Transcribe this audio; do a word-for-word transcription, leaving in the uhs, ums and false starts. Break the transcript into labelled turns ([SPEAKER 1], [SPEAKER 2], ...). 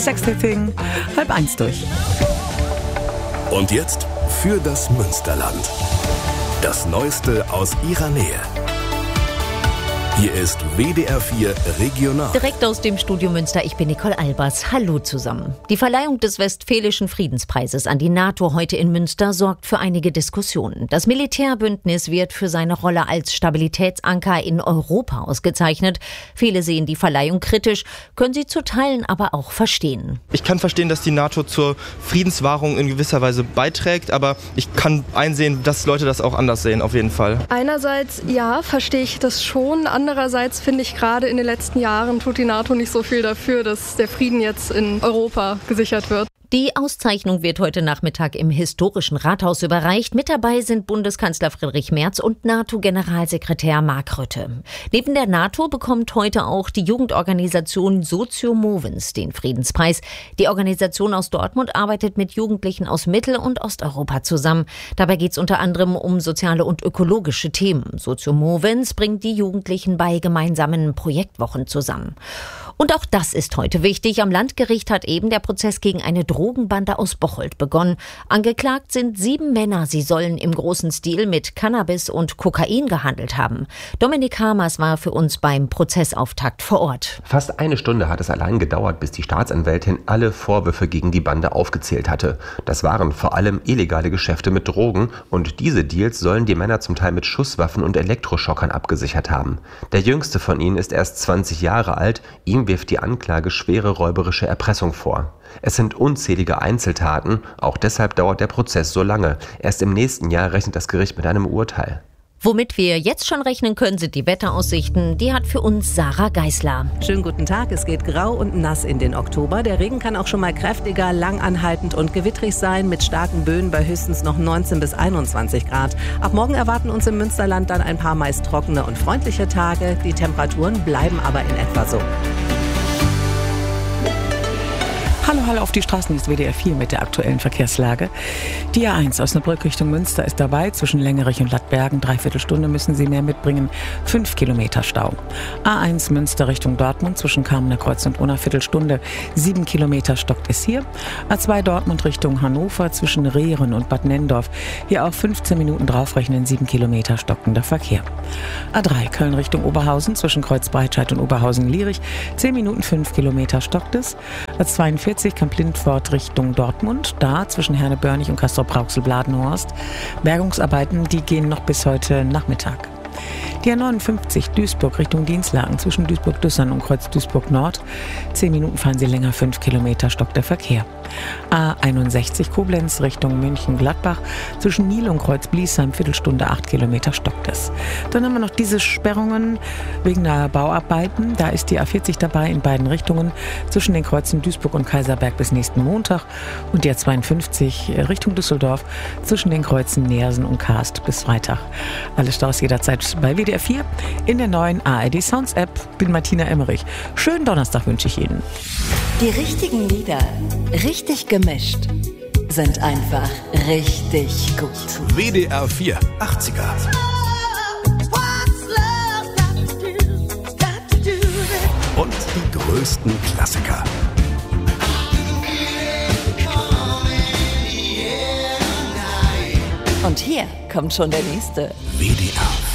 [SPEAKER 1] Sexy Thing, halb eins durch.
[SPEAKER 2] Und jetzt für das Münsterland. Das Neueste aus ihrer Nähe. Hier ist W D R vier Regional.
[SPEAKER 3] Direkt aus dem Studio Münster, ich bin Nicole Albers. Hallo zusammen. Die Verleihung des Westfälischen Friedenspreises an die NATO heute in Münster sorgt für einige Diskussionen. Das Militärbündnis wird für seine Rolle als Stabilitätsanker in Europa ausgezeichnet. Viele sehen die Verleihung kritisch, können sie zu Teilen aber auch verstehen.
[SPEAKER 4] Ich kann verstehen, dass die NATO zur Friedenswahrung in gewisser Weise beiträgt, aber ich kann einsehen, dass Leute das auch anders sehen, auf jeden Fall.
[SPEAKER 5] Einerseits, ja, verstehe ich das schon. Andererseits finde ich, gerade in den letzten Jahren tut die NATO nicht so viel dafür, dass der Frieden jetzt in Europa gesichert wird.
[SPEAKER 3] Die Auszeichnung wird heute Nachmittag im historischen Rathaus überreicht. Mit dabei sind Bundeskanzler Friedrich Merz und NATO-Generalsekretär Mark Rutte. Neben der NATO bekommt heute auch die Jugendorganisation Socio Movens den Friedenspreis. Die Organisation aus Dortmund arbeitet mit Jugendlichen aus Mittel- und Osteuropa zusammen. Dabei geht es unter anderem um soziale und ökologische Themen. Socio Movens bringt die Jugendlichen bei gemeinsamen Projektwochen zusammen. Und auch das ist heute wichtig. Am Landgericht hat eben der Prozess gegen eine Drogenbande aus Bocholt begonnen. Angeklagt sind sieben Männer. Sie sollen im großen Stil mit Cannabis und Kokain gehandelt haben. Dominik Hamers war für uns beim Prozessauftakt vor Ort.
[SPEAKER 6] Fast eine Stunde hat es allein gedauert, bis die Staatsanwältin alle Vorwürfe gegen die Bande aufgezählt hatte. Das waren vor allem illegale Geschäfte mit Drogen und diese Deals sollen die Männer zum Teil mit Schusswaffen und Elektroschockern abgesichert haben. Der jüngste von ihnen ist erst zwanzig Jahre alt. Ihm wirft die Anklage schwere räuberische Erpressung vor. Es sind unzählige Einzeltaten, auch deshalb dauert der Prozess so lange. Erst im nächsten Jahr rechnet das Gericht mit einem Urteil.
[SPEAKER 3] Womit wir jetzt schon rechnen können, sind die Wetteraussichten. Die hat für uns Sarah Geisler.
[SPEAKER 7] Schönen guten Tag. Es geht grau und nass in den Oktober. Der Regen kann auch schon mal kräftiger, langanhaltend und gewittrig sein, mit starken Böen bei höchstens noch neunzehn bis einundzwanzig Grad. Ab morgen erwarten uns im Münsterland dann ein paar meist trockene und freundliche Tage. Die Temperaturen bleiben aber in etwa so.
[SPEAKER 1] Hallo, hallo auf die Straßen, jetzt W D R vier mit der aktuellen Verkehrslage. Die A eins Osnabrück Richtung Münster ist dabei. Zwischen Längerich und Lattbergen, dreiviertel Stunde müssen Sie mehr mitbringen. Fünf Kilometer Stau. A eins Münster Richtung Dortmund zwischen Kamener Kreuz und Unna, Viertelstunde. Sieben Kilometer stockt es hier. A zwei Dortmund Richtung Hannover zwischen Rehren und Bad Nenndorf. Hier auch fünfzehn Minuten draufrechnen, sieben Kilometer stockender Verkehr. A drei Köln Richtung Oberhausen zwischen Kreuzbreitscheid und Oberhausen-Lierich. zehn Minuten, fünf Kilometer stockt es. A zweiundvierzig Kamp-Lindfort Richtung Dortmund, da zwischen Herne-Börnich und Castrop-Rauxel-Bladenhorst. Bergungsarbeiten, die gehen noch bis heute Nachmittag. Die A neunundfünfzig Duisburg Richtung Dienstlaken zwischen Duisburg-Düssern und Kreuz Duisburg-Nord. Zehn Minuten fahren Sie länger, fünf Kilometer stockt der Verkehr. A einundsechzig Koblenz Richtung München-Gladbach zwischen Niel und Kreuz Bliesheim, Viertelstunde, acht Kilometer stockt es. Dann haben wir noch diese Sperrungen wegen der Bauarbeiten. Da ist die A vierzig dabei in beiden Richtungen zwischen den Kreuzen Duisburg und Kaiserberg bis nächsten Montag und die A zweiundfünfzig Richtung Düsseldorf zwischen den Kreuzen Neersen und Karst bis Freitag. Alle Staus jederzeit bei W D R vier in der neuen A R D Sounds App. Bin Martina Emmerich. Schönen Donnerstag wünsche ich Ihnen.
[SPEAKER 8] Die richtigen Lieder, richtig gemischt, sind einfach richtig gut.
[SPEAKER 2] W D R vier achtziger. Und die größten Klassiker.
[SPEAKER 8] Und hier kommt schon der nächste.
[SPEAKER 2] W D R